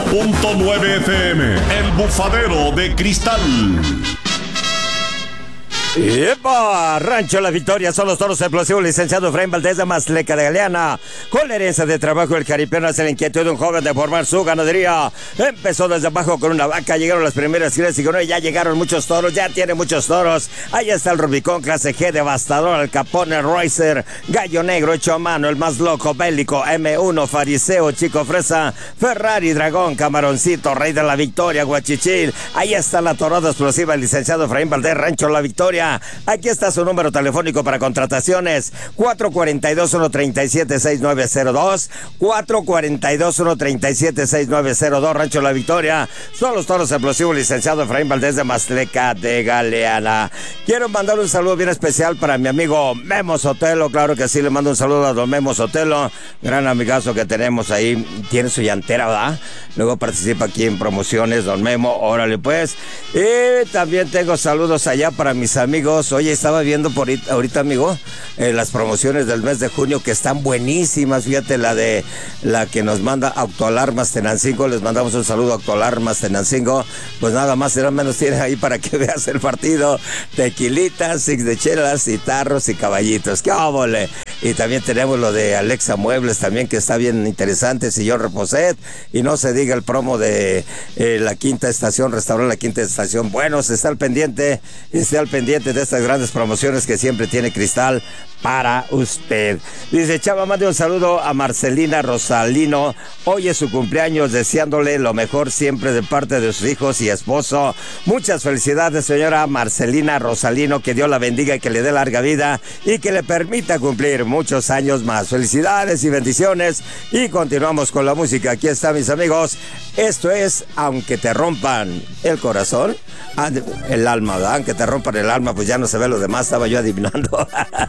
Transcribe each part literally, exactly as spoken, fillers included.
punto nueve F M, El Bufadero de Cristal. ¡Epa! Rancho La Victoria son los toros explosivos, licenciado Efraín Valdés de Mazleca de Galeana. Con la herencia de trabajo, el caripeano hace la inquietud de un joven de formar su ganadería. Empezó desde abajo con una vaca, llegaron las primeras crías y con ella ya llegaron muchos toros, ya tiene muchos toros. Ahí está el Rubicón, clase G, devastador, el Capone, Roycer, Gallo Negro, hecho a mano, el más loco, bélico, eme uno, Fariseo, Chico Fresa, Ferrari, Dragón, Camaroncito, Rey de la Victoria, Guachichil. Ahí está la torada explosiva, el licenciado Efraín Valdés, Rancho La Victoria. Aquí está su número telefónico para contrataciones: cuatro cuatro dos, uno tres siete, seis nueve cero dos, cuatro cuatro dos, uno tres siete, seis nueve cero dos, Rancho La Victoria. Son los toros explosivos, licenciado Efraín Valdés de Mazleca de Galeana. Quiero mandar un saludo bien especial para mi amigo Memo Sotelo. Claro que sí, le mando un saludo a don Memo Sotelo, gran amigazo que tenemos ahí. Tiene su llantera, ¿verdad? Luego participa aquí en promociones, don Memo, órale pues. Y también tengo saludos allá para mis amigos Amigos, oye, estaba viendo por ahorita, amigo, eh, las promociones del mes de junio que están buenísimas. Fíjate, la de la que nos manda Autoalarmas Tenancingo. Les mandamos un saludo a Autoalarmas Tenancingo. Pues nada más, será menos tiene ahí para que veas el partido. Tequilitas, six de chelas y tarros y caballitos. ¡Qué óvole! Y también tenemos lo de Alexa Muebles también, que está bien interesante. Sillón Reposet. Y no se diga el promo de eh, la Quinta Estación, Restaurante La Quinta Estación. Bueno, se está al pendiente, esté al pendiente de estas grandes promociones que siempre tiene Cristal para usted. Dice Chava, mande un saludo a Marcelina Rosalino. Hoy es su cumpleaños, deseándole lo mejor siempre de parte de sus hijos y esposo. Muchas felicidades, señora Marcelina Rosalino, que Dios la bendiga y que le dé larga vida y que le permita cumplir muchos años más. Felicidades y bendiciones. Y continuamos con la música. Aquí está, mis amigos. Esto es Aunque te rompan el corazón, el alma, ¿verdad? Aunque te rompan el alma, pues ya no se ve lo demás, estaba yo adivinando.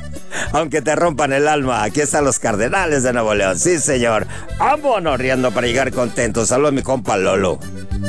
Aunque te rompan el alma, aquí están los Cardenales de Nuevo León. Sí, señor. Vámonos riendo para llegar contentos. Saludos a mi compa Lolo.